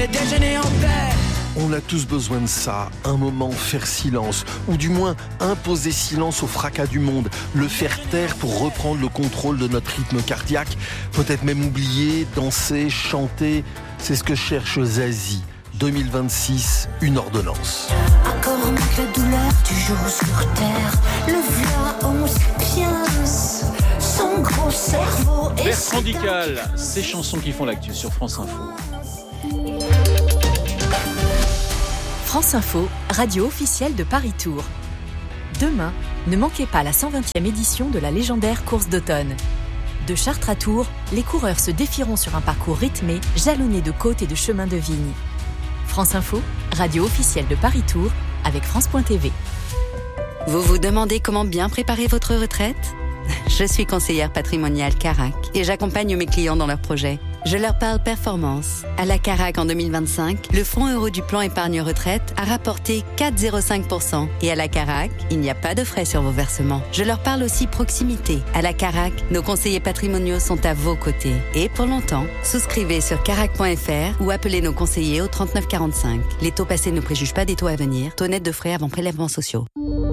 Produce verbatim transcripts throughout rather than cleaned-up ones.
et déjeuner en paix. On a tous besoin de ça, un moment faire silence, ou du moins imposer silence au fracas du monde, le faire taire pour reprendre le contrôle de notre rythme cardiaque, peut-être même oublier, danser, chanter, c'est ce que cherche Zazie. deux mille vingt-six, une ordonnance. Encore avec la douleur du jour sur terre, le v'là on s'épiance, son gros cerveau et Bertrand Dical, ces chansons qui font l'actu sur France Info. France Info, radio officielle de Paris Tour. Demain, ne manquez pas la cent vingtième édition de la légendaire course d'automne. De Chartres à Tours, les coureurs se défieront sur un parcours rythmé, jalonné de côtes et de chemins de vigne. France Info, radio officielle de Paris Tour, avec France point T V. Vous vous demandez comment bien préparer votre retraite ? Je suis conseillère patrimoniale Carac et j'accompagne mes clients dans leurs projets. Je leur parle performance. À la Carac en deux mille vingt-cinq, le fonds euro du plan épargne retraite a rapporté quatre virgule zéro cinq pour cent. Et à la Carac, il n'y a pas de frais sur vos versements. Je leur parle aussi proximité. À la Carac, nos conseillers patrimoniaux sont à vos côtés. Et pour longtemps, souscrivez sur carac point f r ou appelez nos conseillers au trente-neuf quarante-cinq. Les taux passés ne préjugent pas des taux à venir. Taux net de frais avant prélèvements sociaux.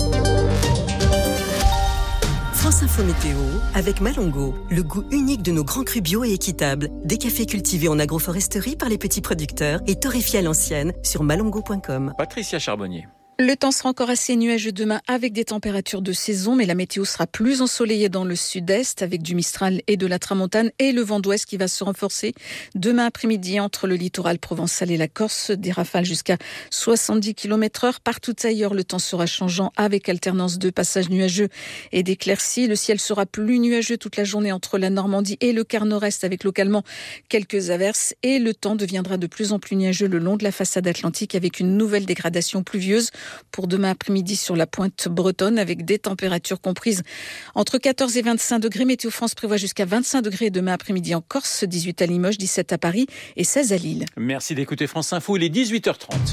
France Info Météo, avec Malongo, le goût unique de nos grands crus bio et équitables. Des cafés cultivés en agroforesterie par les petits producteurs et torréfiés à l'ancienne sur malongo point com. Patricia Charbonnier. Le temps sera encore assez nuageux demain avec des températures de saison, mais la météo sera plus ensoleillée dans le sud-est avec du Mistral et de la Tramontane et le vent d'ouest qui va se renforcer demain après-midi entre le littoral provençal et la Corse. Des rafales jusqu'à soixante-dix kilomètres heure. Partout ailleurs, le temps sera changeant avec alternance de passages nuageux et d'éclaircies. Le ciel sera plus nuageux toute la journée entre la Normandie et le quart nord-est avec localement quelques averses et le temps deviendra de plus en plus nuageux le long de la façade atlantique avec une nouvelle dégradation pluvieuse pour demain après-midi sur la pointe bretonne avec des températures comprises entre quatorze et vingt-cinq degrés. Météo France prévoit jusqu'à vingt-cinq degrés demain après-midi en Corse, dix-huit à Limoges, dix-sept à Paris et seize à Lille. Merci d'écouter France Info, il est dix-huit heures trente.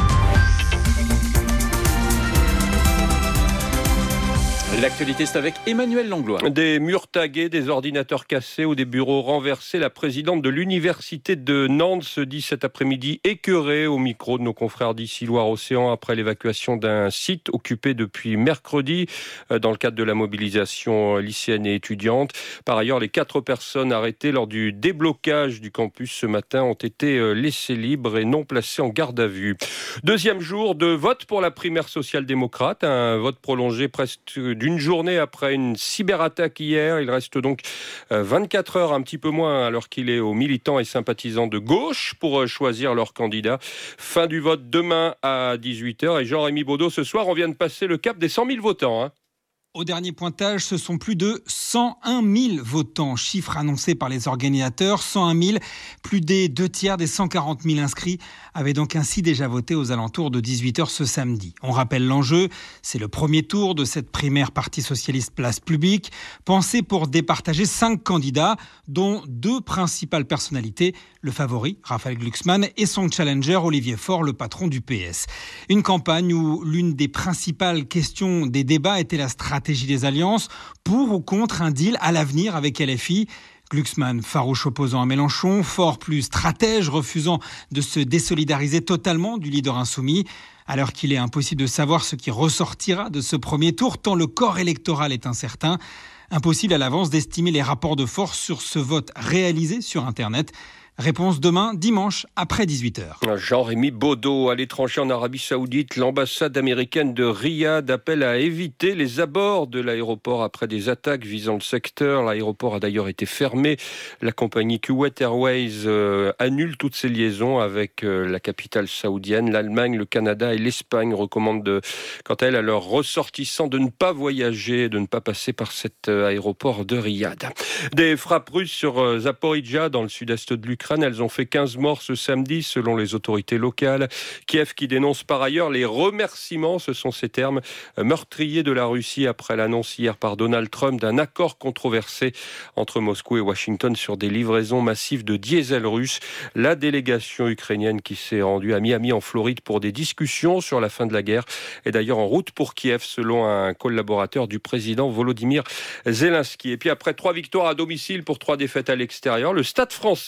L'actualité, c'est avec Emmanuel Langlois. Des murs tagués, des ordinateurs cassés ou des bureaux renversés. La présidente de l'université de Nantes se dit cet après-midi écœurée au micro de nos confrères d'ici Loire-Océan après l'évacuation d'un site occupé depuis mercredi dans le cadre de la mobilisation lycéenne et étudiante. Par ailleurs, les quatre personnes arrêtées lors du déblocage du campus ce matin ont été laissées libres et non placées en garde à vue. Deuxième jour de vote pour la primaire social-démocrate, un vote prolongé presque d'une journée après une cyberattaque hier. Il reste donc vingt-quatre heures, un petit peu moins, alors qu'il est aux militants et sympathisants de gauche pour choisir leur candidat. Fin du vote demain à dix-huit heures. Et Jean-Rémy Baudot, ce soir, on vient de passer le cap des cent mille votants. Hein. Au dernier pointage, ce sont plus de cent un mille votants, chiffre annoncé par les organisateurs. cent un mille, plus des deux tiers des cent quarante mille inscrits avaient donc ainsi déjà voté aux alentours de dix-huit heures ce samedi. On rappelle l'enjeu, c'est le premier tour de cette primaire Parti Socialiste Place Publique, pensée pour départager cinq candidats, dont deux principales personnalités, le favori, Raphaël Glucksmann, et son challenger, Olivier Faure, le patron du P S. Une campagne où l'une des principales questions des débats était la stratégie stratégie des alliances, pour ou contre un deal à l'avenir avec L F I. Glucksmann, farouche opposant à Mélenchon, Faure plus stratège, refusant de se désolidariser totalement du leader insoumis. Alors qu'il est impossible de savoir ce qui ressortira de ce premier tour, tant le corps électoral est incertain. Impossible à l'avance d'estimer les rapports de force sur ce vote réalisé sur Internet. Réponse demain, dimanche, après dix-huit heures. Jean-Rémy Baudot, à l'étranger en Arabie Saoudite, l'ambassade américaine de Riyad appelle à éviter les abords de l'aéroport après des attaques visant le secteur. L'aéroport a d'ailleurs été fermé. La compagnie Kuwait Airways euh, annule toutes ses liaisons avec euh, la capitale saoudienne. L'Allemagne, le Canada et l'Espagne recommandent de, quant à elles à leurs ressortissants de ne pas voyager, de ne pas passer par cet euh, aéroport de Riyad. Des frappes russes sur euh, Zaporijia, dans le sud-est de l'Ukraine. Elles ont fait quinze morts ce samedi selon les autorités locales. Kiev qui dénonce par ailleurs les remerciements, ce sont ces termes, meurtriers de la Russie après l'annonce hier par Donald Trump d'un accord controversé entre Moscou et Washington sur des livraisons massives de diesel russe. La délégation ukrainienne qui s'est rendue à Miami en Floride pour des discussions sur la fin de la guerre est d'ailleurs en route pour Kiev selon un collaborateur du président Volodymyr Zelensky. Et puis après trois victoires à domicile pour trois défaites à l'extérieur, le Stade français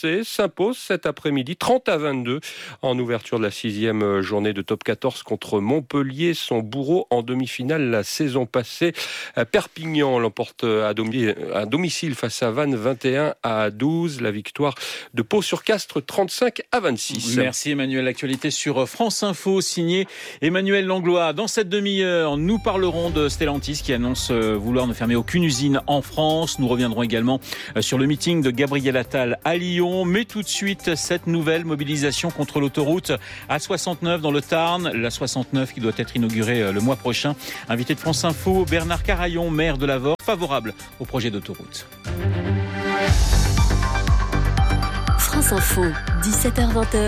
s'impose cet après-midi, trente à vingt-deux, en ouverture de la sixième journée de top quatorze contre Montpellier, son bourreau en demi-finale la saison passée. Perpignan l'emporte à domicile face à Vannes, vingt et un à douze. La victoire de Pau-sur-Castres, trente-cinq à vingt-six. Merci Emmanuel. L'actualité sur France Info, signé Emmanuel Langlois. Dans cette demi-heure, nous parlerons de Stellantis qui annonce vouloir ne fermer aucune usine en France. Nous reviendrons également sur le meeting de Gabriel Attal à Lyon. Mais tout de suite, cette nouvelle mobilisation contre l'autoroute A soixante-neuf dans le Tarn. La soixante-neuf qui doit être inaugurée le mois prochain. Invité de France Info, Bernard Carayon, maire de Lavore, favorable au projet d'autoroute. France Info, dix-sept heures vingt.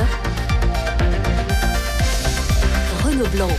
Renaud Blanc.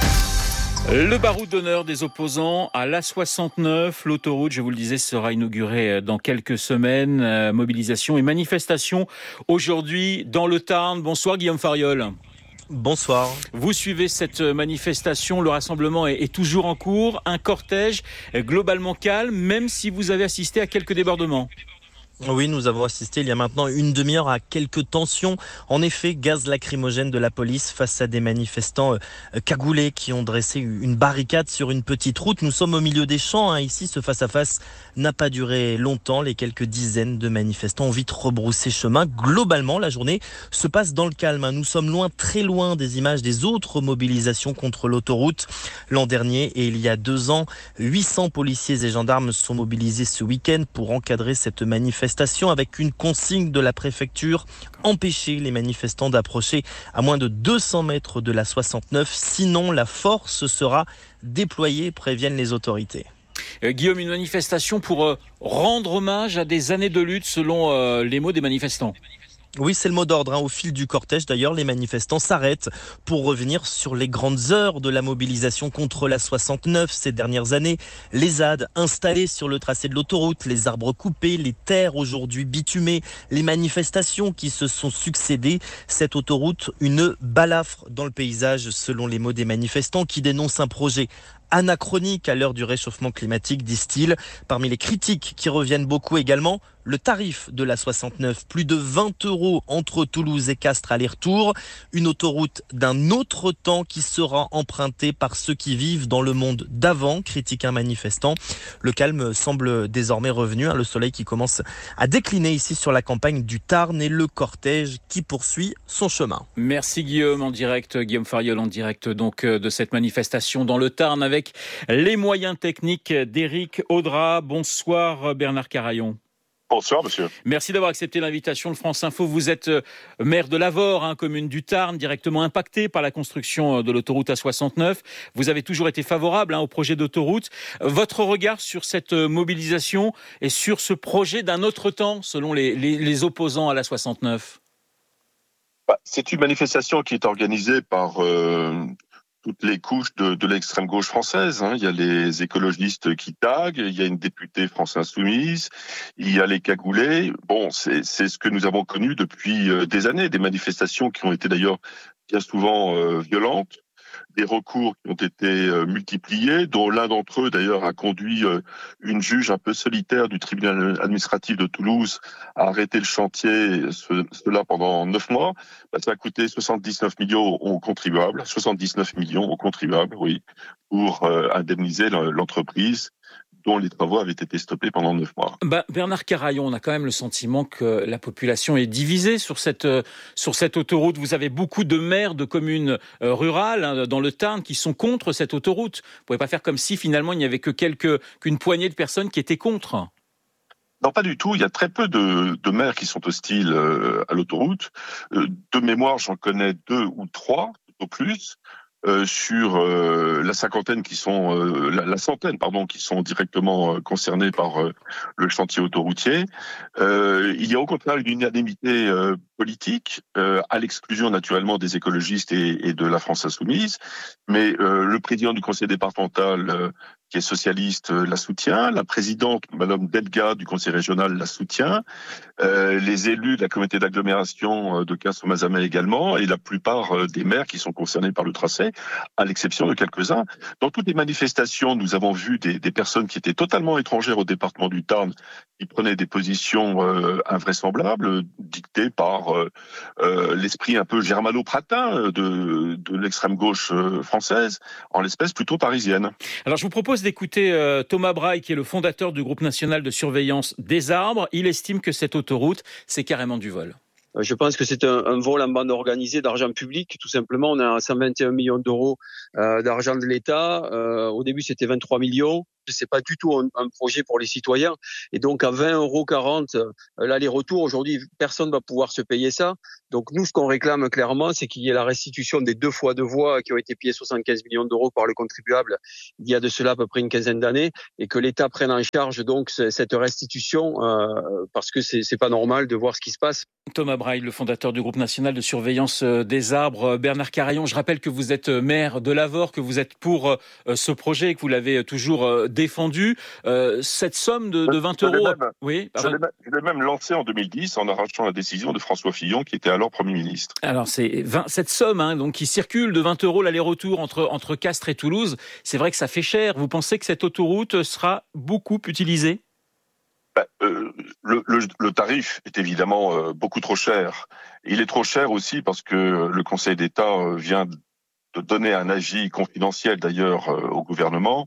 Le baroud d'honneur des opposants à l'A soixante-neuf. L'autoroute, je vous le disais, sera inaugurée dans quelques semaines. Euh, mobilisation et manifestation aujourd'hui dans le Tarn. Bonsoir Guillaume Fariol. Bonsoir. Vous suivez cette manifestation. Le rassemblement est, est toujours en cours. Un cortège globalement calme, même si vous avez assisté à quelques débordements. Oui, nous avons assisté il y a maintenant une demi-heure à quelques tensions. En effet, gaz lacrymogène de la police face à des manifestants euh, cagoulés qui ont dressé une barricade sur une petite route. Nous sommes au milieu des champs. Hein. Ici, ce face-à-face n'a pas duré longtemps. Les quelques dizaines de manifestants ont vite rebroussé chemin. Globalement, la journée se passe dans le calme. Hein. Nous sommes loin, très loin des images des autres mobilisations contre l'autoroute. L'an dernier et il y a deux ans, huit cents policiers et gendarmes sont mobilisés ce week-end pour encadrer cette manifestation avec une consigne de la préfecture, empêcher les manifestants d'approcher à moins de deux cents mètres de la soixante-neuf, sinon la force sera déployée, préviennent les autorités. Euh, Guillaume, une manifestation pour euh, rendre hommage à des années de lutte selon euh, les mots des manifestants. Oui, c'est le mot d'ordre. Hein. Au fil du cortège, d'ailleurs, les manifestants s'arrêtent pour revenir sur les grandes heures de la mobilisation contre la soixante-neuf ces dernières années. Les Z A D installés sur le tracé de l'autoroute, les arbres coupés, les terres aujourd'hui bitumées, les manifestations qui se sont succédées. Cette autoroute, une balafre dans le paysage, selon les mots des manifestants qui dénoncent un projet anachronique à l'heure du réchauffement climatique, disent-ils. Parmi les critiques qui reviennent beaucoup également, le tarif de la soixante-neuf, plus de vingt euros entre Toulouse et Castres aller-retour. Une autoroute d'un autre temps qui sera empruntée par ceux qui vivent dans le monde d'avant, critique un manifestant. Le calme semble désormais revenu, hein, le soleil qui commence à décliner ici sur la campagne du Tarn et le cortège qui poursuit son chemin. Merci Guillaume, en direct, Guillaume Fariol en direct donc de cette manifestation dans le Tarn avec les moyens techniques d'Éric Audra. Bonsoir Bernard Carayon. Bonsoir, monsieur. Merci d'avoir accepté l'invitation de France Info. Vous êtes maire de Lavore, hein, commune du Tarn, directement impactée par la construction de l'autoroute A soixante-neuf. Vous avez toujours été favorable hein, au projet d'autoroute. Votre regard sur cette mobilisation et sur ce projet d'un autre temps, selon les, les, les opposants à l'A soixante-neuf? Bah, c'est une manifestation qui est organisée par... Euh... toutes les couches de, de l'extrême gauche française. Hein. Il y a les écologistes qui taguent, il y a une députée France Insoumise, il y a les cagoulés. Bon, c'est, c'est ce que nous avons connu depuis euh, des années, des manifestations qui ont été d'ailleurs bien souvent euh, violentes, des recours qui ont été euh, multipliés, dont l'un d'entre eux d'ailleurs a conduit euh, une juge un peu solitaire du tribunal administratif de Toulouse à arrêter le chantier, ce, cela pendant neuf mois. Bah, ça a coûté soixante-dix-neuf millions aux contribuables, soixante-dix-neuf millions aux contribuables, oui, pour euh, indemniser l'entreprise dont les travaux avaient été stoppés pendant neuf mois. Bah, Bernard Carayon, on a quand même le sentiment que la population est divisée sur cette, sur cette autoroute. Vous avez beaucoup de maires de communes euh, rurales hein, dans le Tarn qui sont contre cette autoroute. Vous ne pouvez pas faire comme si finalement il n'y avait que quelques, qu'une poignée de personnes qui étaient contre. Non, pas du tout. Il y a très peu de, de maires qui sont hostiles euh, à l'autoroute. Euh, de mémoire, j'en connais deux ou trois, au plus. Euh, sur euh, la cinquantaine qui sont euh, la, la centaine pardon qui sont directement euh, concernés par euh, le chantier autoroutier. Euh, il y a au contraire une unanimité euh, politique euh, à l'exclusion naturellement des écologistes et, et de la France Insoumise, mais euh, le président du conseil départemental euh, qui est socialiste, la soutient. La présidente, Madame Delga, du conseil régional, la soutient. Euh, les élus de la communauté d'agglomération de Castres-Mazamet également, et la plupart des maires qui sont concernés par le tracé, à l'exception de quelques-uns. Dans toutes les manifestations, nous avons vu des, des personnes qui étaient totalement étrangères au département du Tarn, qui prenaient des positions euh, invraisemblables, dictées par euh, euh, l'esprit un peu germano-pratin de, de l'extrême gauche euh, française, en l'espèce plutôt parisienne. Alors je vous propose d'écouter euh, Thomas Braille, qui est le fondateur du groupe national de surveillance des arbres. Il estime que cette autoroute, c'est carrément du vol. Je pense que c'est un, un vol en bande organisée d'argent public. Tout simplement, on a cent vingt et un millions d'euros euh, d'argent de l'État. Euh, au début, c'était vingt-trois millions. C'est pas du tout un, un projet pour les citoyens. Et donc, à vingt euros quarante, euh, l'aller-retour, aujourd'hui, personne va pouvoir se payer ça. Donc, nous, ce qu'on réclame clairement, c'est qu'il y ait la restitution des deux fois de voies qui ont été payées soixante-quinze millions d'euros par le contribuable il y a de cela à peu près une quinzaine d'années, et que l'État prenne en charge donc cette restitution euh, parce que c'est, c'est pas normal de voir ce qui se passe. Thomas Braille, le fondateur du groupe national de surveillance des arbres. Bernard Carayon, je rappelle que vous êtes maire de Lavore, que vous êtes pour ce projet, que vous l'avez toujours défendu. Euh, cette somme de, de vingt euros... Même, oui, je, l'ai même, je l'ai même lancé en deux mille dix en arrachant la décision de François Fillon, qui était alors Premier ministre. Alors, c'est vingt, cette somme hein, donc, qui circule de vingt euros l'aller-retour entre, entre Castres et Toulouse, c'est vrai que ça fait cher. Vous pensez que cette autoroute sera beaucoup utilisée ? Ben, euh, le, le, le tarif est évidemment euh, beaucoup trop cher. Il est trop cher aussi parce que le Conseil d'État euh, vient de donner un avis confidentiel d'ailleurs euh, au gouvernement,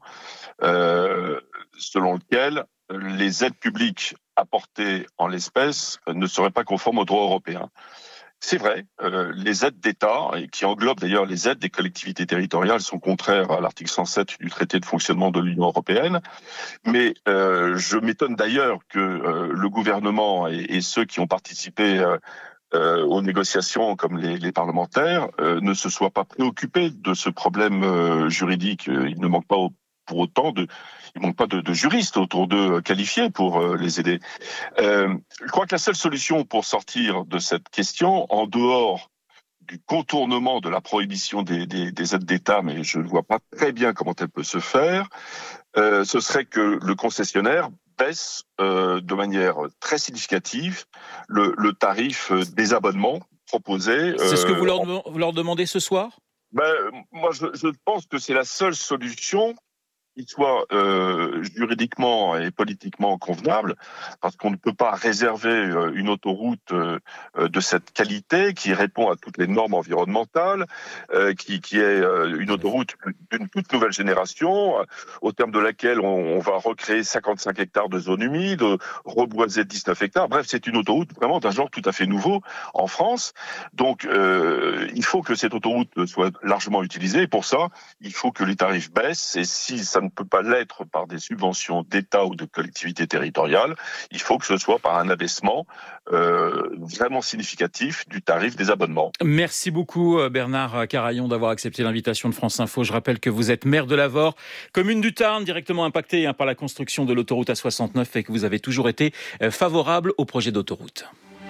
euh, selon lequel les aides publiques apportées en l'espèce ne seraient pas conformes au droit européen. C'est vrai, euh, les aides d'État, et qui englobent d'ailleurs les aides des collectivités territoriales, sont contraires à l'article cent sept du traité de fonctionnement de l'Union européenne. Mais euh, je m'étonne d'ailleurs que euh, le gouvernement et, et ceux qui ont participé euh, euh, aux négociations, comme les, les parlementaires, euh, ne se soient pas préoccupés de ce problème euh, juridique. Il ne manque pas au pour autant de, il manque pas de, de juristes autour d'eux qualifiés pour euh, les aider. Euh, je crois que la seule solution pour sortir de cette question, en dehors du contournement de la prohibition des, des, des aides d'État, mais je ne vois pas très bien comment elle peut se faire, euh, ce serait que le concessionnaire baisse euh, de manière très significative le, le tarif des abonnements proposés. C'est euh, ce que vous leur, en... vous leur demandez ce soir ? Ben, moi, je, je pense que c'est la seule solution qui soit euh, juridiquement et politiquement convenable, parce qu'on ne peut pas réserver euh, une autoroute euh, de cette qualité qui répond à toutes les normes environnementales, euh, qui, qui est euh, une autoroute d'une toute nouvelle génération, euh, au terme de laquelle on, on va recréer cinquante-cinq hectares de zones humides, reboiser dix-neuf hectares. Bref, c'est une autoroute vraiment d'un genre tout à fait nouveau en France. Donc, euh, il faut que cette autoroute soit largement utilisée. Et pour ça, il faut que les tarifs baissent. Et si ça ne peut pas l'être par des subventions d'État ou de collectivités territoriales, il faut que ce soit par un abaissement euh, vraiment significatif du tarif des abonnements. Merci beaucoup Bernard Carayon d'avoir accepté l'invitation de France Info. Je rappelle que vous êtes maire de Lavore, commune du Tarn, directement impactée hein, par la construction de l'autoroute A soixante-neuf et que vous avez toujours été favorable au projet d'autoroute.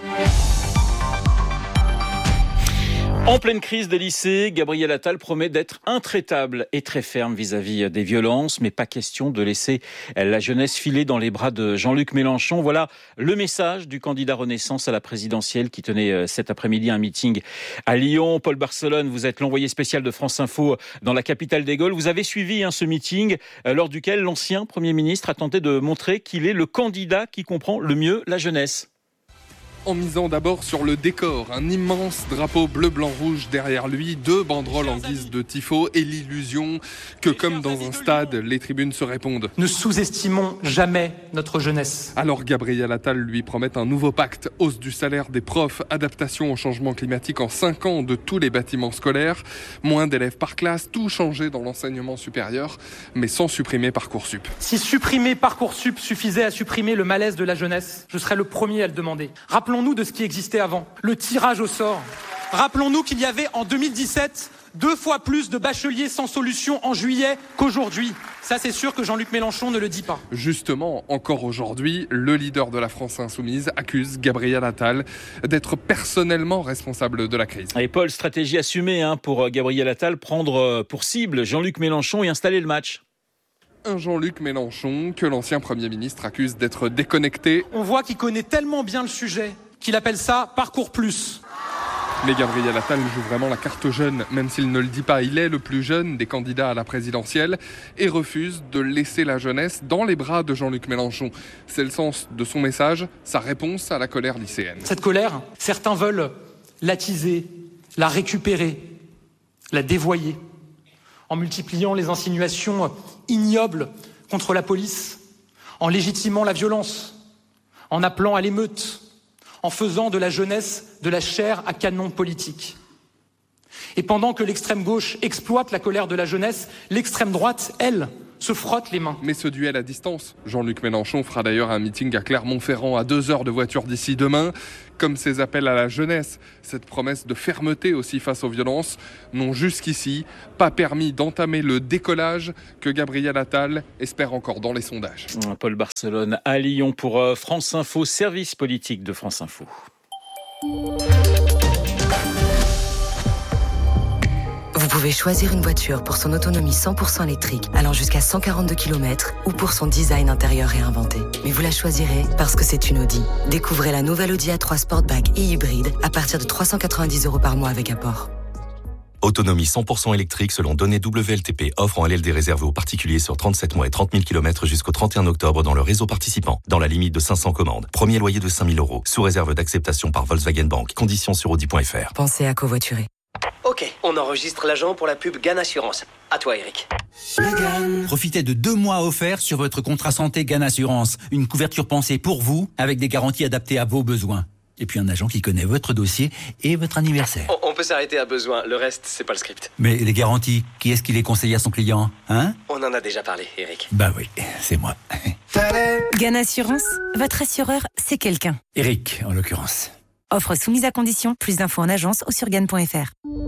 En pleine crise des lycées, Gabriel Attal promet d'être intraitable et très ferme vis-à-vis des violences, mais pas question de laisser la jeunesse filer dans les bras de Jean-Luc Mélenchon. Voilà le message du candidat Renaissance à la présidentielle qui tenait cet après-midi un meeting à Lyon. Paul Barcelone, vous êtes l'envoyé spécial de France Info dans la capitale des Gaules. Vous avez suivi hein, ce meeting lors duquel l'ancien Premier ministre a tenté de montrer qu'il est le candidat qui comprend le mieux la jeunesse. En misant d'abord sur le décor, un immense drapeau bleu-blanc-rouge derrière lui, deux banderoles en guise de tifo et l'illusion que comme dans un stade, les tribunes se répondent. Ne sous-estimons jamais notre jeunesse. Alors Gabriel Attal lui promet un nouveau pacte, hausse du salaire des profs, adaptation au changement climatique en cinq ans de tous les bâtiments scolaires, moins d'élèves par classe, tout changer dans l'enseignement supérieur, mais sans supprimer Parcoursup. Si supprimer Parcoursup suffisait à supprimer le malaise de la jeunesse, je serais le premier à le demander. Rappelons Rappelons-nous de ce qui existait avant, le tirage au sort. Rappelons-nous qu'il y avait en deux mille dix-sept deux fois plus de bacheliers sans solution en juillet qu'aujourd'hui. Ça, c'est sûr que Jean-Luc Mélenchon ne le dit pas. Justement, encore aujourd'hui, le leader de la France Insoumise accuse Gabriel Attal d'être personnellement responsable de la crise. Et Paul, stratégie assumée hein, pour Gabriel Attal, prendre pour cible Jean-Luc Mélenchon et installer le match. Un Jean-Luc Mélenchon que l'ancien Premier ministre accuse d'être déconnecté. On voit qu'il connaît tellement bien le sujet qu'il appelle ça « Parcours Plus ». Mais Gabriel Attal joue vraiment la carte jeune, même s'il ne le dit pas. Il est le plus jeune des candidats à la présidentielle et refuse de laisser la jeunesse dans les bras de Jean-Luc Mélenchon. C'est le sens de son message, sa réponse à la colère lycéenne. Cette colère, certains veulent l'attiser, la récupérer, la dévoyer, en multipliant les insinuations ignobles contre la police, en légitimant la violence, en appelant à l'émeute, en faisant de la jeunesse de la chair à canon politique. Et pendant que l'extrême gauche exploite la colère de la jeunesse, l'extrême droite, elle, se frotte les mains. Mais ce duel à distance, Jean-Luc Mélenchon fera d'ailleurs un meeting à Clermont-Ferrand à deux heures de voiture d'ici demain. Comme ses appels à la jeunesse, cette promesse de fermeté aussi face aux violences n'ont jusqu'ici pas permis d'entamer le décollage que Gabriel Attal espère encore dans les sondages. Paul Barcelone à Lyon pour France Info, service politique de France Info. Vous pouvez choisir une voiture pour son autonomie cent pour cent électrique, allant jusqu'à cent quarante-deux kilomètres, ou pour son design intérieur réinventé. Mais vous la choisirez parce que c'est une Audi. Découvrez la nouvelle Audi A trois Sportback et hybride à partir de trois cent quatre-vingt-dix euros par mois avec apport. Autonomie cent pour cent électrique selon données W L T P. Offre en L L D réservée aux particuliers sur trente-sept mois et trente mille kilomètres jusqu'au trente et un octobre dans le réseau participant. Dans la limite de cinq cents commandes. Premier loyer de cinq mille euros. Sous réserve d'acceptation par Volkswagen Bank. Conditions sur audi point f r. Pensez à covoiturer. Ok, on enregistre l'agent pour la pub Gann Assurance. À toi, Eric. Profitez de deux mois offerts sur votre contrat santé Gann Assurance. Une couverture pensée pour vous, avec des garanties adaptées à vos besoins. Et puis un agent qui connaît votre dossier et votre anniversaire. On, on peut s'arrêter à besoin, le reste, c'est pas le script. Mais les garanties, qui est-ce qui les conseille à son client, hein? On en a déjà parlé, Eric. Bah oui, c'est moi. Gann Assurance, votre assureur, c'est quelqu'un. Eric, en l'occurrence. Offre soumise à condition, plus d'infos en agence ou sur gann point f r.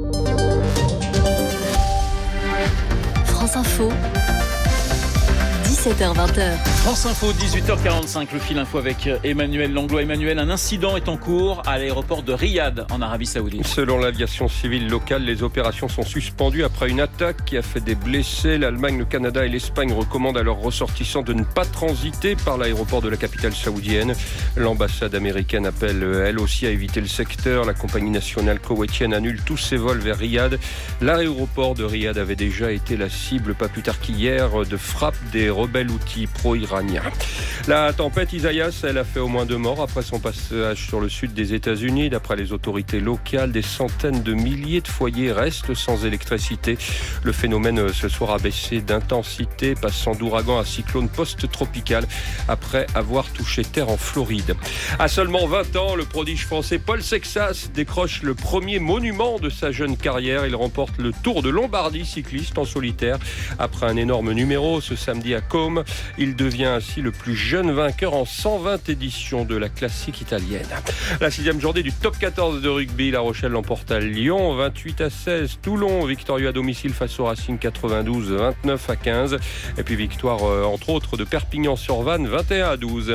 France Info, dix-sept heures vingt. France Info, dix-huit heures quarante-cinq, le fil info avec Emmanuel Langlois. Emmanuel, un incident est en cours à l'aéroport de Riyad, en Arabie Saoudite. Selon l'aviation civile locale, les opérations sont suspendues après une attaque qui a fait des blessés. L'Allemagne, le Canada et l'Espagne recommandent à leurs ressortissants de ne pas transiter par l'aéroport de la capitale saoudienne. L'ambassade américaine appelle elle aussi à éviter le secteur. La compagnie nationale koweïtienne annule tous ses vols vers Riyad. L'aéroport de Riyad avait déjà été la cible, pas plus tard qu'hier, de frappes des rebelles houthis pro-iraniens. La tempête Isaias, elle a fait au moins deux morts après son passage sur le sud des États-Unis. D'après les autorités locales, des centaines de milliers de foyers restent sans électricité. Le phénomène ce soir a baissé d'intensité, passant d'ouragan à cyclone post-tropical après avoir touché terre en Floride. À seulement vingt ans, le prodige français Paul Sexas décroche le premier monument de sa jeune carrière. Il remporte le Tour de Lombardie cycliste en solitaire. Après un énorme numéro ce samedi à Côme, il devient ainsi le plus jeune vainqueur en cent vingt éditions de la classique italienne. La sixième journée du top quatorze de rugby, La Rochelle l'emporte à Lyon, vingt-huit à seize. Toulon, victorieux à domicile face au Racing, quatre-vingt-douze, vingt-neuf à quinze. Et puis victoire, euh, entre autres, de Perpignan-sur-Vanne, vingt et un à douze.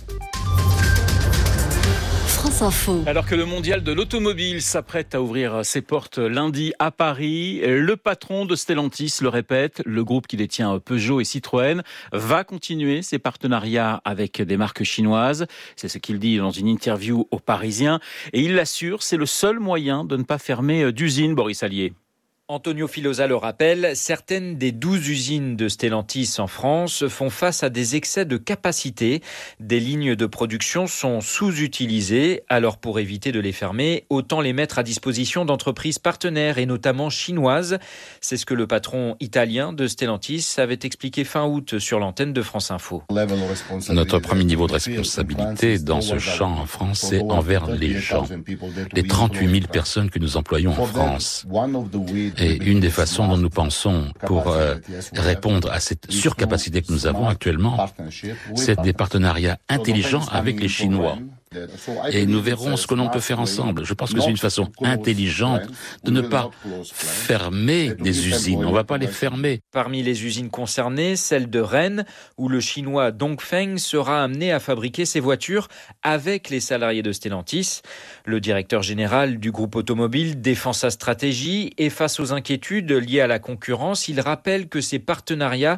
France Info. Alors que le mondial de l'automobile s'apprête à ouvrir ses portes lundi à Paris, le patron de Stellantis le répète, le groupe qui détient Peugeot et Citroën va continuer ses partenariats avec des marques chinoises. C'est ce qu'il dit dans une interview aux Parisiens. Et il l'assure, c'est le seul moyen de ne pas fermer d'usine, Boris Allier. Antonio Filosa le rappelle, certaines des douze usines de Stellantis en France font face à des excès de capacité. Des lignes de production sont sous-utilisées. Alors pour éviter de les fermer, autant les mettre à disposition d'entreprises partenaires et notamment chinoises. C'est ce que le patron italien de Stellantis avait expliqué fin août sur l'antenne de France Info. Notre premier niveau de responsabilité dans ce champ en France, c'est envers les gens. Les trente-huit mille personnes que nous employons en France. Et une des façons dont nous pensons pour euh, répondre à cette surcapacité que nous avons actuellement, c'est des partenariats intelligents avec les Chinois. Et nous verrons ce que l'on peut faire ensemble. Je pense que c'est une façon intelligente de ne pas fermer des usines. On ne va pas les fermer. Parmi les usines concernées, celle de Rennes, où le chinois Dongfeng sera amené à fabriquer ses voitures avec les salariés de Stellantis. Le directeur général du groupe automobile défend sa stratégie et face aux inquiétudes liées à la concurrence, il rappelle que ces partenariats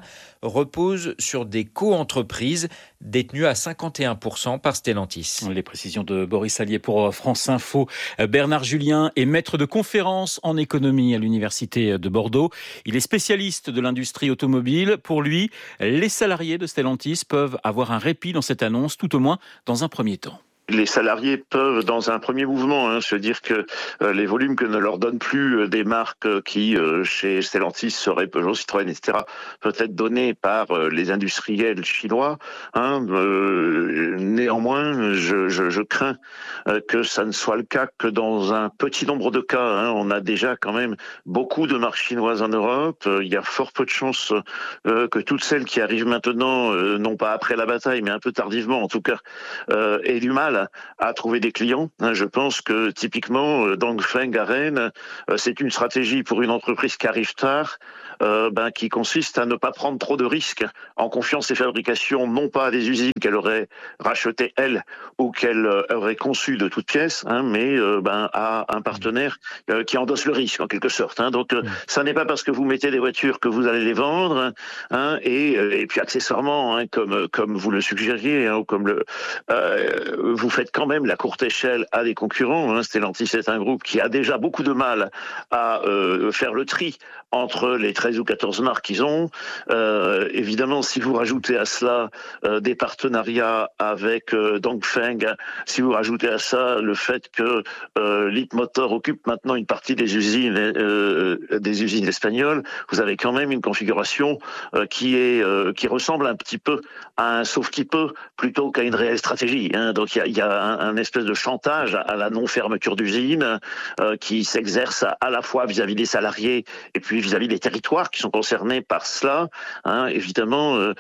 repose sur des co-entreprises détenues à cinquante et un pour cent par Stellantis. Les précisions de Boris Allier pour France Info. Bernard Julien est maître de conférences en économie à l'Université de Bordeaux. Il est spécialiste de l'industrie automobile. Pour lui, les salariés de Stellantis peuvent avoir un répit dans cette annonce, tout au moins dans un premier temps. Les salariés peuvent, dans un premier mouvement, hein, se dire que euh, les volumes que ne leur donnent plus euh, des marques euh, qui, euh, chez Stellantis, seraient Peugeot, Citroën, et cetera, peut être donnés par euh, les industriels chinois. Hein, euh, néanmoins, je, je, je crains euh, que ça ne soit le cas que dans un petit nombre de cas. Hein. On a déjà quand même beaucoup de marques chinoises en Europe. Euh, il y a fort peu de chances euh, que toutes celles qui arrivent maintenant, euh, non pas après la bataille, mais un peu tardivement en tout cas, euh, aient du mal à trouver des clients. Je pense que typiquement, Dongfeng à Rennes, c'est une stratégie pour une entreprise qui arrive tard, euh, ben, qui consiste à ne pas prendre trop de risques en confiant ses fabrications non pas à des usines qu'elle aurait rachetées elle ou qu'elle aurait conçues de toutes pièces, hein, mais euh, ben, à un partenaire euh, qui endosse le risque en quelque sorte. Hein. Donc, euh, ça n'est pas parce que vous mettez des voitures que vous allez les vendre, hein, et, et puis accessoirement, hein, comme comme vous le suggériez, hein, ou comme le euh, vous faites quand même la courte échelle à des concurrents. Hein. Stellantis est un groupe qui a déjà beaucoup de mal à euh, faire le tri entre les treize ou quatorze marques qu'ils ont. Euh, évidemment, si vous rajoutez à cela euh, des partenariats avec euh, Dongfeng, si vous rajoutez à ça le fait que euh, Leapmotor occupe maintenant une partie des usines, euh, des usines espagnoles, vous avez quand même une configuration euh, qui est euh, qui ressemble un petit peu à un sauf qui peut plutôt qu'à une réelle stratégie. Hein. Donc il y a, y a un, un espèce de chantage à la non-fermeture d'usines euh, qui s'exerce à, à la fois vis-à-vis des salariés et puis vis-à-vis des territoires qui sont concernés par cela. Hein. Évidemment, euh,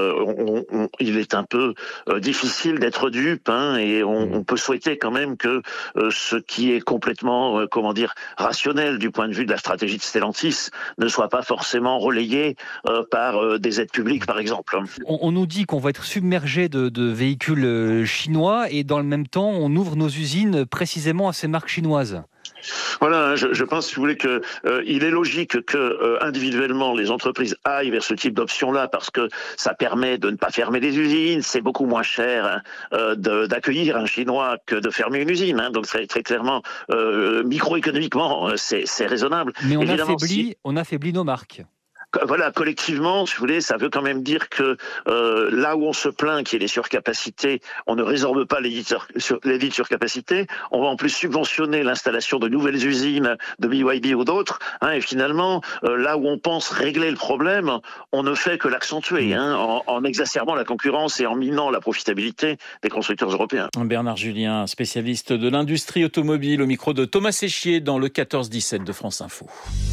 on, on, il est un peu euh, difficile d'être dupe, hein, et on, on peut souhaiter quand même que euh, ce qui est complètement, euh, comment dire, rationnel du point de vue de la stratégie de Stellantis ne soit pas forcément relayé euh, par euh, des aides publiques, par exemple. On, on nous dit qu'on va être submergé de, de véhicules chinois et dans le même temps, on ouvre nos usines précisément à ces marques chinoises. Voilà, je, je pense, si vous voulez, que euh, il est logique que euh, individuellement les entreprises aillent vers ce type d'option-là parce que ça permet de ne pas fermer des usines. C'est beaucoup moins cher, hein, euh, de, d'accueillir un Chinois que de fermer une usine. Hein, donc très, très clairement, euh, microéconomiquement, c'est, c'est raisonnable. Mais on affaiblit, si... on affaiblit nos marques. Voilà, collectivement, si vous voulez, ça veut quand même dire que euh, là où on se plaint qu'il y ait des surcapacités, on ne résorbe pas les dites surcapacités, on va en plus subventionner l'installation de nouvelles usines de B Y D ou d'autres, hein, et finalement, euh, là où on pense régler le problème, on ne fait que l'accentuer, hein, en, en exacerbant la concurrence et en minant la profitabilité des constructeurs européens. Bernard Julien, spécialiste de l'industrie automobile, au micro de Thomas Séchier dans le quatorze dix-sept de France Info.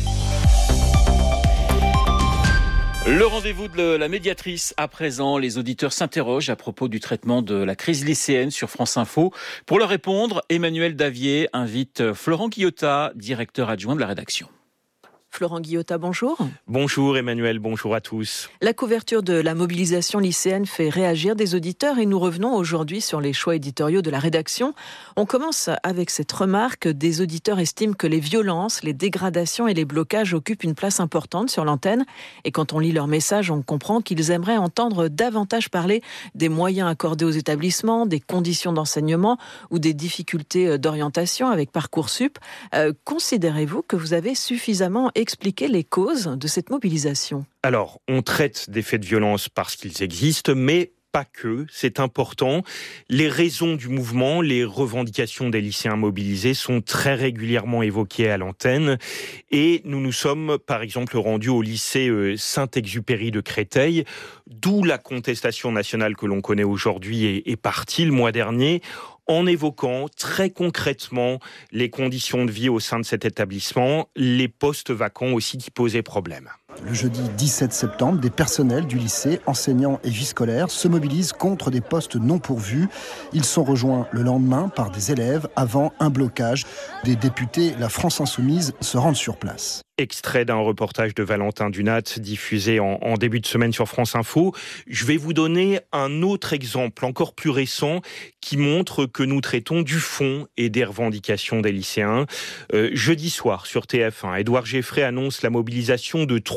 Le rendez-vous de la médiatrice. À présent, les auditeurs s'interrogent à propos du traitement de la crise lycéenne sur France Info. Pour leur répondre, Emmanuel Davier invite Florent Guillotat, directeur adjoint de la rédaction. Florent Guillotat, bonjour. Bonjour Emmanuel, bonjour à tous. La couverture de la mobilisation lycéenne fait réagir des auditeurs et nous revenons aujourd'hui sur les choix éditoriaux de la rédaction. On commence avec cette remarque. Des auditeurs estiment que les violences, les dégradations et les blocages occupent une place importante sur l'antenne. Et quand on lit leur message, on comprend qu'ils aimeraient entendre davantage parler des moyens accordés aux établissements, des conditions d'enseignement ou des difficultés d'orientation avec Parcoursup. Euh, considérez-vous que vous avez suffisamment expliquer les causes de cette mobilisation? Alors, on traite des faits de violence parce qu'ils existent, mais pas que, c'est important. Les raisons du mouvement, les revendications des lycéens mobilisés sont très régulièrement évoquées à l'antenne. Et nous nous sommes, par exemple, rendus au lycée Saint-Exupéry de Créteil, d'où la contestation nationale que l'on connaît aujourd'hui est, est partie le mois dernier, en évoquant très concrètement les conditions de vie au sein de cet établissement, les postes vacants aussi qui posaient problème. Le jeudi dix-sept septembre, des personnels du lycée, enseignants et vie scolaire, se mobilisent contre des postes non pourvus. Ils sont rejoints le lendemain par des élèves avant un blocage. Des députés, la France Insoumise, se rendent sur place. Extrait d'un reportage de Valentin Dunat diffusé en, en début de semaine sur France Info. Je vais vous donner un autre exemple encore plus récent qui montre que nous traitons du fond et des revendications des lycéens. Euh, jeudi soir sur T F un, Édouard Geffray annonce la mobilisation de trois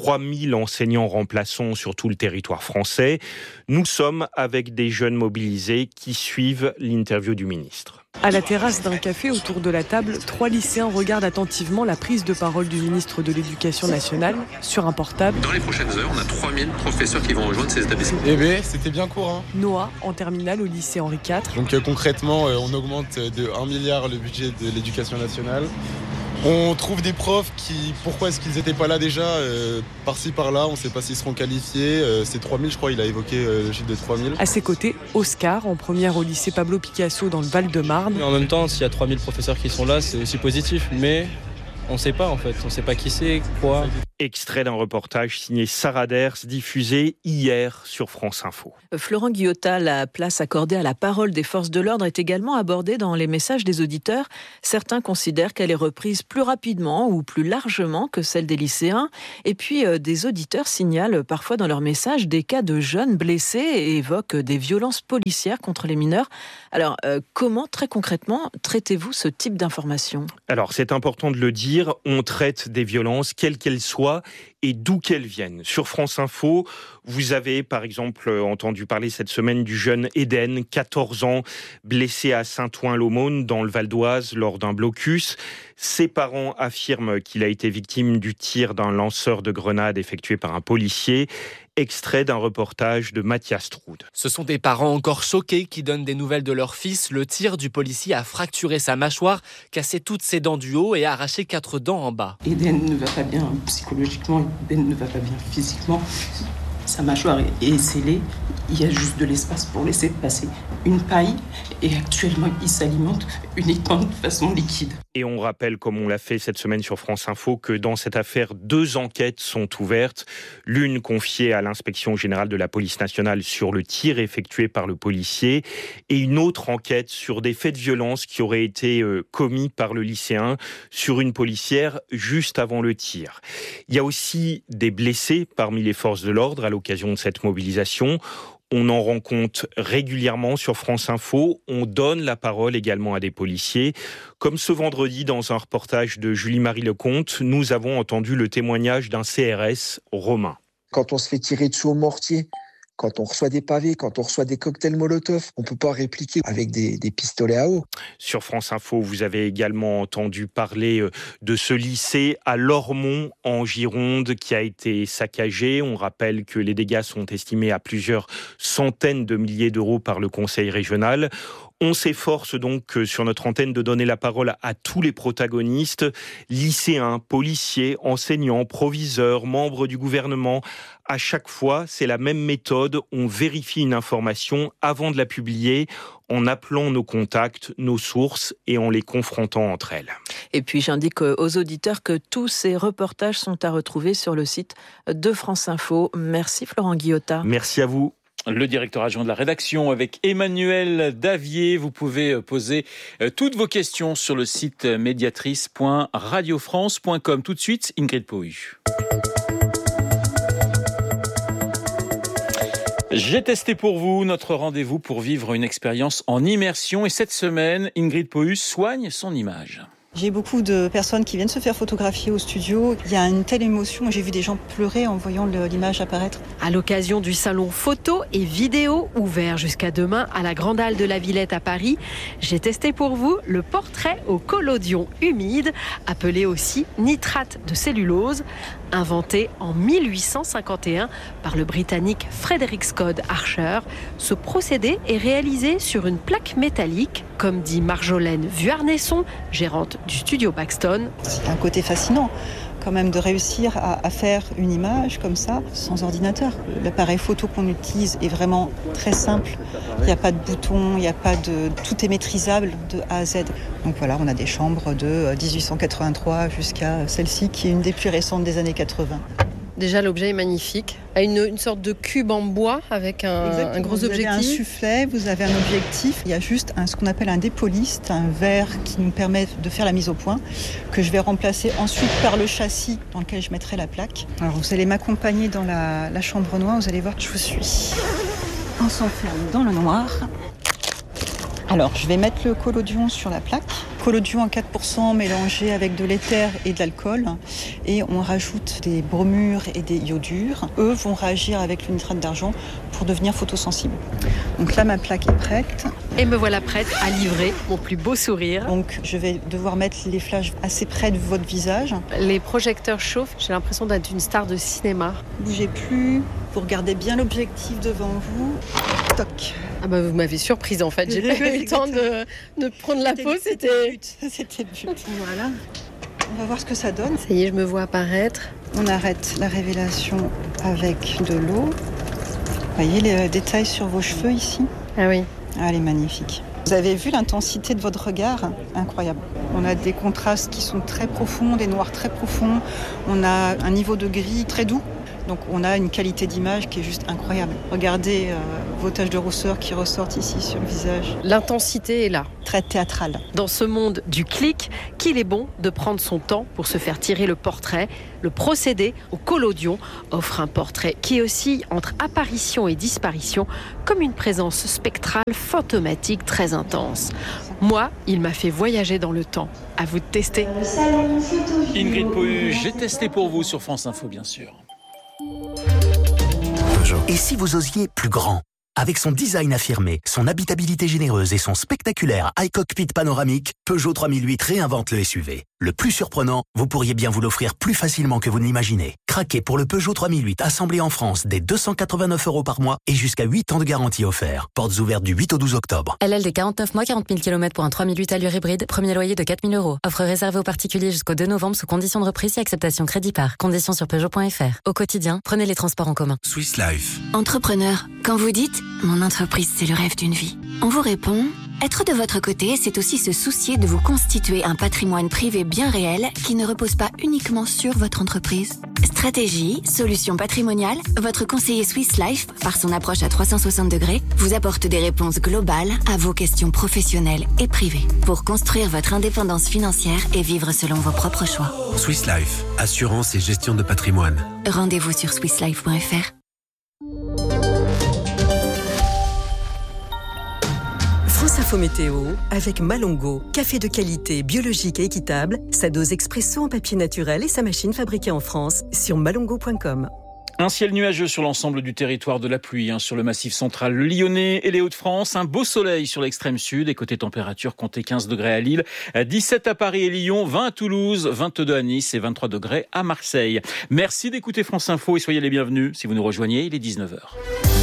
trois mille enseignants remplaçants sur tout le territoire français. Nous sommes avec des jeunes mobilisés qui suivent l'interview du ministre. À la terrasse d'un café autour de la table, trois lycéens regardent attentivement la prise de parole du ministre de l'Éducation nationale sur un portable. Dans les prochaines heures, on a trois mille professeurs qui vont rejoindre ces établissements. Eh bien, c'était bien court. Hein. Noah, en terminale au lycée Henri quatre. Donc euh, concrètement, euh, on augmente de un milliard le budget de l'Éducation nationale. On trouve des profs qui, pourquoi est-ce qu'ils n'étaient pas là déjà, euh, par-ci par-là, on ne sait pas s'ils seront qualifiés. Euh, c'est trois mille, je crois, il a évoqué euh, le chiffre de trois mille. À ses côtés, Oscar, en première au lycée Pablo Picasso dans le Val-de-Marne. En même temps, s'il y a trois mille professeurs qui sont là, c'est aussi positif, mais on ne sait pas en fait, on ne sait pas qui c'est, quoi. Extrait d'un reportage signé Sarah Ders, diffusé hier sur France Info. Florent Guillotat, la place accordée à la parole des forces de l'ordre est également abordée dans les messages des auditeurs. Certains considèrent qu'elle est reprise plus rapidement ou plus largement que celle des lycéens. Et puis, euh, des auditeurs signalent parfois dans leurs messages des cas de jeunes blessés et évoquent des violences policières contre les mineurs. Alors, euh, comment, très concrètement, traitez-vous ce type d'informations ? Alors, c'est important de le dire, on traite des violences, quelles qu'elles soient, et d'où qu'elles viennent. Sur France Info, vous avez par exemple entendu parler cette semaine du jeune Eden, quatorze ans, blessé à Saint-Ouen-l'Aumône dans le Val d'Oise lors d'un blocus. Ses parents affirment qu'il a été victime du tir d'un lanceur de grenades effectué par un policier. Extrait d'un reportage de Mathias Troude. Ce sont des parents encore choqués qui donnent des nouvelles de leur fils. Le tir du policier a fracturé sa mâchoire, cassé toutes ses dents du haut et arraché quatre dents en bas. Eden ne va pas bien psychologiquement, Eden ne va pas bien physiquement. Sa mâchoire est scellée, il y a juste de l'espace pour laisser passer une paille et actuellement il s'alimente uniquement de façon liquide. Et on rappelle, comme on l'a fait cette semaine sur France Info, que dans cette affaire, deux enquêtes sont ouvertes. L'une confiée à l'inspection générale de la police nationale sur le tir effectué par le policier et une autre enquête sur des faits de violence qui auraient été euh, commis par le lycéen sur une policière juste avant le tir. Il y a aussi des blessés parmi les forces de l'ordre à l'occasion de cette mobilisation. On en rend compte régulièrement sur France Info. On donne la parole également à des policiers. Comme ce vendredi, dans un reportage de Julie-Marie Lecomte, nous avons entendu le témoignage d'un C R S romain. Quand on se fait tirer dessus au mortier, quand on reçoit des pavés, quand on reçoit des cocktails Molotov, on ne peut pas répliquer avec des, des pistolets à eau. Sur France Info, vous avez également entendu parler de ce lycée à Lormont, en Gironde, qui a été saccagé. On rappelle que les dégâts sont estimés à plusieurs centaines de milliers d'euros par le conseil régional. On s'efforce donc sur notre antenne de donner la parole à tous les protagonistes, lycéens, policiers, enseignants, proviseurs, membres du gouvernement. À chaque fois, c'est la même méthode. On vérifie une information avant de la publier en appelant nos contacts, nos sources et en les confrontant entre elles. Et puis j'indique aux auditeurs que tous ces reportages sont à retrouver sur le site de France Info. Merci Florent Guillotat. Merci à vous. Le directeur adjoint de la rédaction avec Emmanuel Davier. Vous pouvez poser toutes vos questions sur le site médiatrice point radio france point com. Tout de suite, Ingrid Pohu. J'ai testé pour vous notre rendez-vous pour vivre une expérience en immersion. Et cette semaine, Ingrid Pohu soigne son image. J'ai beaucoup de personnes qui viennent se faire photographier au studio. Il y a une telle émotion. J'ai vu des gens pleurer en voyant le, l'image apparaître. À l'occasion du salon photo et vidéo ouvert jusqu'à demain à la Grande Halle de la Villette à Paris, j'ai testé pour vous le portrait au collodion humide, appelé aussi nitrate de cellulose, inventé en mille huit cent cinquante et un par le Britannique Frederick Scott Archer. Ce procédé est réalisé sur une plaque métallique, comme dit Marjolaine Vuarnesson, gérante du studio Baxton. C'est un côté fascinant quand même de réussir à, à faire une image comme ça sans ordinateur. L'appareil photo qu'on utilise est vraiment très simple. Il n'y a pas de bouton, il n'y a pas de... tout est maîtrisable de A à Z. Donc voilà, on a des chambres de dix-huit cent quatre-vingt-trois jusqu'à celle-ci qui est une des plus récentes des années quatre-vingts. Déjà, l'objet est magnifique. Une, une sorte de cube en bois avec un, un gros vous objectif. Vous avez un soufflet, vous avez un objectif. Il y a juste un, ce qu'on appelle un dépoliste, un verre qui nous permet de faire la mise au point, que je vais remplacer ensuite par le châssis dans lequel je mettrai la plaque. Alors, vous allez m'accompagner dans la, la chambre noire. Vous allez voir que je vous suis. On s'enferme dans le noir. Alors, je vais mettre le collodion sur la plaque. collodion à quatre pour cent mélangé avec de l'éther et de l'alcool. Et on rajoute des bromures et des iodures. Eux vont réagir avec le nitrate d'argent pour devenir photosensibles. Donc là, ma plaque est prête. Et me voilà prête à livrer mon plus beau sourire. Donc je vais devoir mettre les flashs assez près de votre visage. Les projecteurs chauffent, j'ai l'impression d'être une star de cinéma. Bougez plus, vous regardez bien l'objectif devant vous. Toc. Ah bah vous m'avez surprise en fait, j'ai pas eu le temps de, de prendre la pause, c'était... C'était le but. Voilà. On va voir ce que ça donne. Ça y est, je me vois apparaître. On arrête la révélation avec de l'eau. Vous voyez les détails sur vos cheveux ici ? Ah oui. Ah, elle est magnifique. Vous avez vu l'intensité de votre regard ? Incroyable. On a des contrastes qui sont très profonds, des noirs très profonds. On a un niveau de gris très doux. Donc on a une qualité d'image qui est juste incroyable. Regardez euh, vos taches de rousseur qui ressortent ici sur le visage. L'intensité est là. Très théâtrale. Dans ce monde du clic, qu'il est bon de prendre son temps pour se faire tirer le portrait. Le procédé au collodion offre un portrait qui oscille entre apparition et disparition, comme une présence spectrale fantomatique très intense. Moi, il m'a fait voyager dans le temps. À vous de tester. Ingrid Pohu, j'ai testé pour vous sur France Info, bien sûr. Et si vous osiez plus grand ? Avec son design affirmé, son habitabilité généreuse et son spectaculaire iCockpit panoramique, Peugeot trois mille huit réinvente le S U V. Le plus surprenant, vous pourriez bien vous l'offrir plus facilement que vous ne l'imaginez. Craquez pour le Peugeot trois mille huit assemblé en France dès deux cent quatre-vingt-neuf euros par mois et jusqu'à huit ans de garantie offert. Portes ouvertes du huit au douze octobre. L L D quarante-neuf mois, quarante mille kilomètres pour un trois mille huit allure hybride. Premier loyer de quatre mille euros. Offre réservée aux particuliers jusqu'au deux novembre sous conditions de reprise et acceptation crédit par. Conditions sur Peugeot point F R. Au quotidien, prenez les transports en commun. Swiss Life. Entrepreneur, quand vous dites « Mon entreprise, c'est le rêve d'une vie », on vous répond « Être de votre côté, c'est aussi se soucier de vous constituer un patrimoine privé bien réel qui ne repose pas uniquement sur votre entreprise. » Stratégie, solutions patrimoniales, votre conseiller Swiss Life, par son approche à trois cent soixante degrés, vous apporte des réponses globales à vos questions professionnelles et privées pour construire votre indépendance financière et vivre selon vos propres choix. Swiss Life, assurance et gestion de patrimoine. Rendez-vous sur swiss life point F R. France Info Météo avec Malongo, café de qualité, biologique et équitable, sa dose expresso en papier naturel et sa machine fabriquée en France sur malongo point com. Un ciel nuageux sur l'ensemble du territoire, de la pluie hein, sur le massif central lyonnais et les Hauts-de-France. Un beau soleil sur l'extrême sud et côté température, comptez quinze degrés à Lille, dix-sept à Paris et Lyon, vingt à Toulouse, vingt-deux à Nice et vingt-trois degrés à Marseille. Merci d'écouter France Info et soyez les bienvenus. Si vous nous rejoignez, il est dix-neuf heures.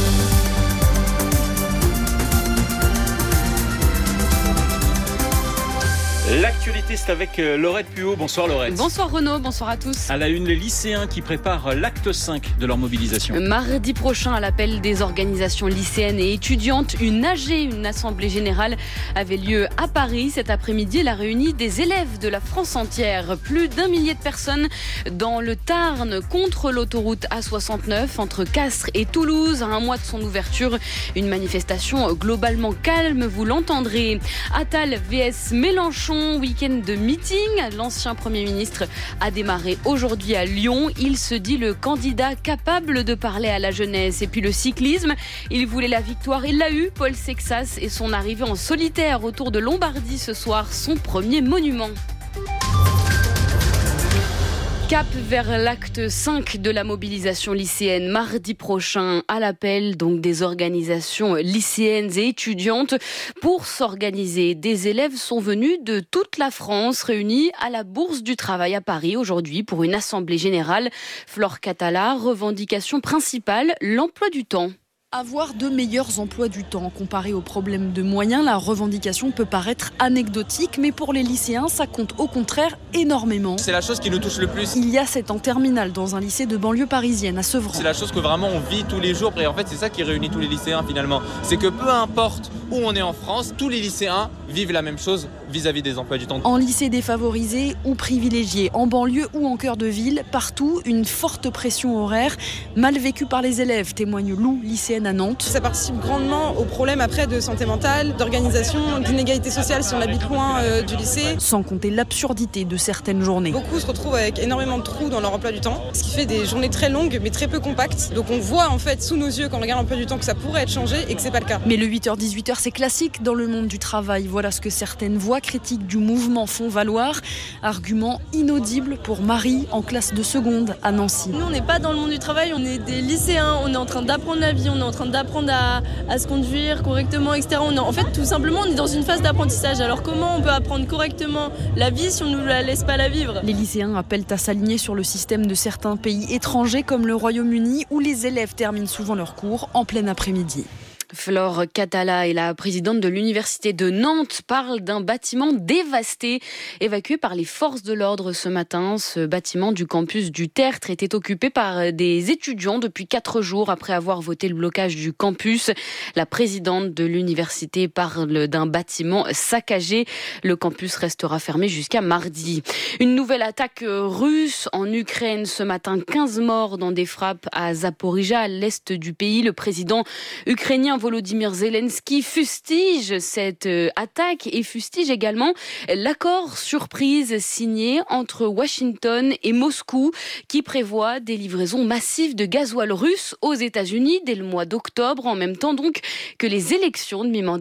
L'actualité, c'est avec Laurette Puot. Bonsoir Laurette. Bonsoir Renaud, bonsoir à tous. À la une, les lycéens qui préparent l'acte cinq de leur mobilisation. Mardi prochain, à l'appel des organisations lycéennes et étudiantes, une A G, une assemblée générale, avait lieu à Paris. Cet après-midi, elle a réuni des élèves de la France entière. Plus d'un millier de personnes dans le Tarn contre l'autoroute A soixante-neuf entre Castres et Toulouse. À un mois de son ouverture, une manifestation globalement calme, vous l'entendrez. Attal vs Mélenchon. Week-end de meeting. L'ancien Premier ministre a démarré aujourd'hui à Lyon. Il se dit le candidat capable de parler à la jeunesse. Et puis le cyclisme, il voulait la victoire, il l'a eu. Paul Sexas et son arrivée en solitaire autour de Lombardie ce soir, son premier monument. Cap vers l'acte cinq de la mobilisation lycéenne mardi prochain à l'appel donc des organisations lycéennes et étudiantes pour s'organiser. Des élèves sont venus de toute la France réunis à la Bourse du Travail à Paris aujourd'hui pour une assemblée générale. Flore Catala, revendication principale, l'emploi du temps. Avoir de meilleurs emplois du temps. Comparé aux problèmes de moyens, la revendication peut paraître anecdotique, mais pour les lycéens, ça compte au contraire énormément. C'est la chose qui nous touche le plus. Il y a sept ans terminale dans un lycée de banlieue parisienne à Sevran. C'est la chose que vraiment on vit tous les jours, et en fait c'est ça qui réunit tous les lycéens finalement. C'est que peu importe où on est en France, tous les lycéens vivent la même chose vis-à-vis des emplois du temps. En lycée défavorisé ou privilégié, en banlieue ou en cœur de ville, partout, une forte pression horaire, mal vécue par les élèves, témoigne Lou, lycéenne à Nantes. Ça participe grandement au problème après de santé mentale, d'organisation, d'inégalité sociale si on habite loin euh, du lycée. Sans compter l'absurdité de certaines journées. Beaucoup se retrouvent avec énormément de trous dans leur emploi du temps, ce qui fait des journées très longues mais très peu compactes. Donc on voit en fait sous nos yeux quand on regarde l'emploi du temps que ça pourrait être changé et que c'est pas le cas. Mais le huit heures dix-huit heures c'est classique dans le monde du travail. Voilà ce que certaines voix critiques du mouvement font valoir. Argument inaudible pour Marie en classe de seconde à Nancy. Nous, on n'est pas dans le monde du travail, on est des lycéens, on est en train d'apprendre la vie, on est en train d'apprendre à, à se conduire correctement, et cetera. On est, en fait, tout simplement, on est dans une phase d'apprentissage. Alors comment on peut apprendre correctement la vie si on ne nous la laisse pas la vivre ? Les lycéens appellent à s'aligner sur le système de certains pays étrangers comme le Royaume-Uni où les élèves terminent souvent leurs cours en plein après-midi. Flore Catala et la présidente de l'université de Nantes parlent d'un bâtiment dévasté, évacué par les forces de l'ordre ce matin. Ce bâtiment du campus du Tertre était occupé par des étudiants depuis quatre jours après avoir voté le blocage du campus. La présidente de l'université parle d'un bâtiment saccagé. Le campus restera fermé jusqu'à mardi. Une nouvelle attaque russe en Ukraine ce matin. quinze morts dans des frappes à Zaporijia, à l'est du pays. Le président ukrainien Volodymyr Zelensky fustige cette attaque et fustige également l'accord surprise signé entre Washington et Moscou qui prévoit des livraisons massives de gasoil russe aux États-Unis dès le mois d'octobre, en même temps donc que les élections de mi-mandat